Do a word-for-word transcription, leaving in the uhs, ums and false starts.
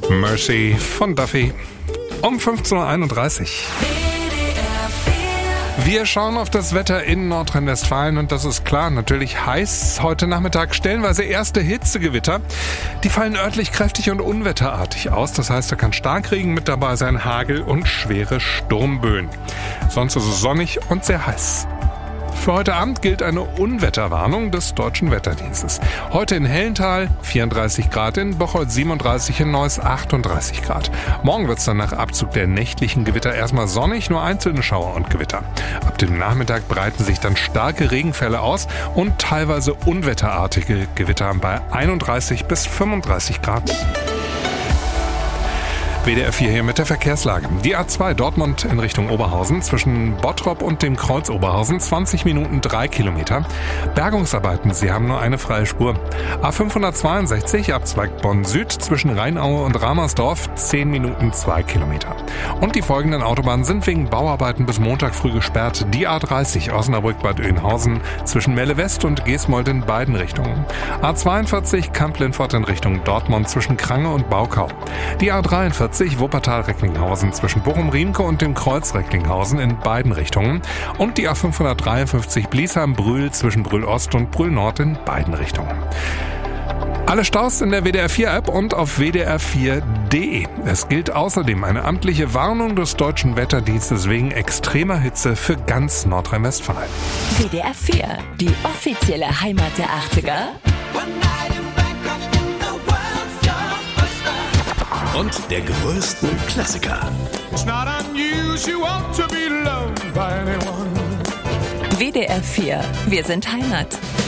Mercy von Duffy um fünfzehn Uhr einunddreißig. Wir schauen auf das Wetter in Nordrhein-Westfalen und das ist klar, natürlich heiß. Heute Nachmittag stellenweise erste Hitzegewitter. Die fallen örtlich kräftig und unwetterartig aus. Das heißt, da kann Starkregen mit dabei sein, Hagel und schwere Sturmböen. Sonst ist es sonnig und sehr heiß. Für heute Abend gilt eine Unwetterwarnung des Deutschen Wetterdienstes. Heute in Hellental vierunddreißig Grad, in Bocholt siebenunddreißig, in Neuss achtunddreißig Grad. Morgen wird es dann nach Abzug der nächtlichen Gewitter erstmal sonnig, nur einzelne Schauer und Gewitter. Ab dem Nachmittag breiten sich dann starke Regenfälle aus und teilweise unwetterartige Gewitter bei einunddreißig bis fünfunddreißig Grad. W D R vier hier mit der Verkehrslage. Die A zwei Dortmund in Richtung Oberhausen zwischen Bottrop und dem Kreuz Oberhausen zwanzig Minuten drei Kilometer. Bergungsarbeiten, sie haben nur eine freie Spur. A fünfhundertzweiundsechzig Abzweig Bonn Süd zwischen Rheinaue und Ramersdorf zehn Minuten zwei Kilometer. Und die folgenden Autobahnen sind wegen Bauarbeiten bis Montag früh gesperrt. Die A dreißig Osnabrück-Bad Oeynhausen zwischen Melle West und Geesmold in beiden Richtungen. A zweiundvierzig Kamp-Lintfort in Richtung Dortmund zwischen Krange und Baukau. Die A dreiundvierzig Wuppertal-Recklinghausen zwischen Bochum-Riemke und dem Kreuz Recklinghausen in beiden Richtungen und die A fünfhundertdreiundfünfzig Bliesheim-Brühl zwischen Brühl-Ost und Brühl-Nord in beiden Richtungen. Alle Staus in der W D R vier App und auf w d r vier punkt d e. Es gilt außerdem eine amtliche Warnung des Deutschen Wetterdienstes wegen extremer Hitze für ganz Nordrhein-Westfalen. W D R vier, die offizielle Heimat der achtziger. Und der größten Klassiker. W D R vier, wir sind Heimat.